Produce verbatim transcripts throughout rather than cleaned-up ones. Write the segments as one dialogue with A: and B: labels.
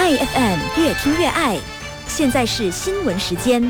A: 爱 F M 越听越爱，现在是新闻时间。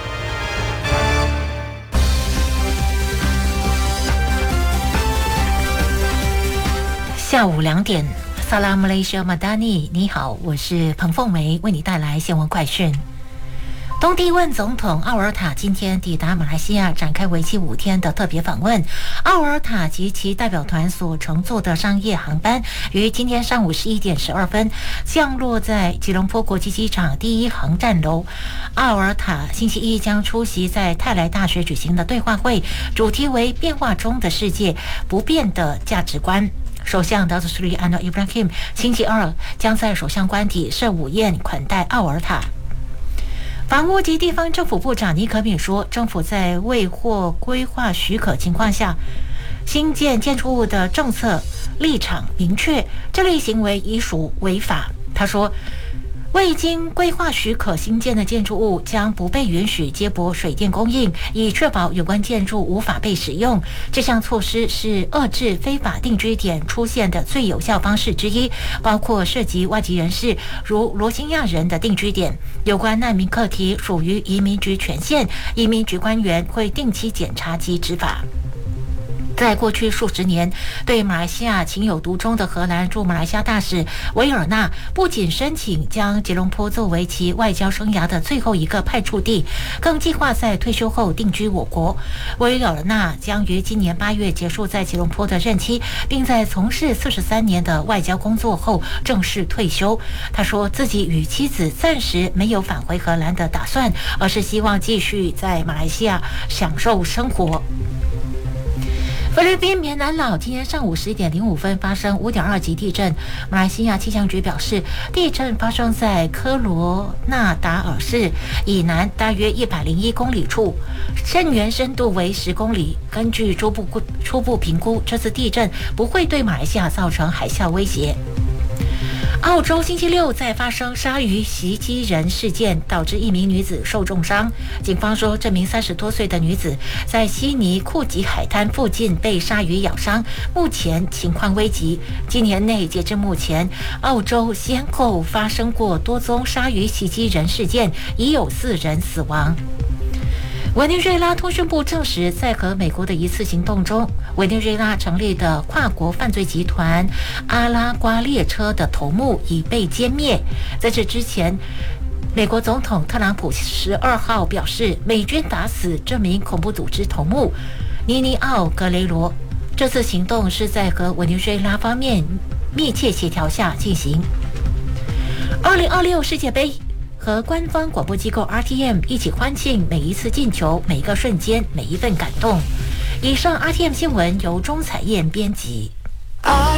B: 下午两点，萨拉姆雷西亚马达尼，你好，我是彭凤梅，为你带来新闻快讯。东帝汶总统奥尔塔今天抵达马来西亚，展开为期五天的特别访问。奥尔塔及其代表团所乘坐的商业航班于今天上午十一点十二分降落在吉隆坡国际机场第一航站楼。奥尔塔星期一将出席在泰来大学举行的对话会，主题为变化中的世界，不变的价值观。首相达祖斯里安诺伊布拉希姆星期二将在首相官邸设午宴款待奥尔塔。房屋及地方政府部长尼可敏说，政府在未获规划许可情况下新建建筑物的政策立场明确，这类行为已属违法。他说，未经规划许可新建的建筑物将不被允许接驳水电供应，以确保有关建筑无法被使用。这项措施是遏制非法定居点出现的最有效方式之一，包括涉及外籍人士，如罗兴亚人的定居点。有关难民课题属于移民局权限，移民局官员会定期检查及执法。在过去数十年，对马来西亚情有独钟的荷兰驻马来西亚大使维尔纳不仅申请将吉隆坡作为其外交生涯的最后一个派驻地，更计划在退休后定居我国。维尔纳将于今年八月结束在吉隆坡的任期，并在从事四十三年的外交工作后正式退休。他说自己与妻子暂时没有返回荷兰的打算，而是希望继续在马来西亚享受生活。菲律宾棉南岛今天上午十一点零五分发生五点二级地震。马来西亚气象局表示，地震发生在科罗纳达尔市以南大约一百零一公里处，震源深度为十公里。根据初步初步评估，这次地震不会对马来西亚造成海啸威胁。澳洲星期六再发生鲨鱼袭击人事件，导致一名女子受重伤。警方说，这名三十多岁的女子在悉尼库吉海滩附近被鲨鱼咬伤，目前情况危急。今年内截至目前，澳洲先后发生过多宗鲨鱼袭击人事件，已有四人死亡。委内瑞拉通讯部证实，在和美国的一次行动中，委内瑞拉成立的跨国犯罪集团阿拉瓜列车的头目已被歼灭。在这之前，美国总统特朗普十二号表示，美军打死这名恐怖组织头目尼尼奥·格雷罗。这次行动是在和委内瑞拉方面密切协调下进行。二零二六世界杯和官方广播机构 R T M 一起欢庆每一次进球、每一个瞬间、每一份感动。以上 R T M 新闻由钟彩燕编辑。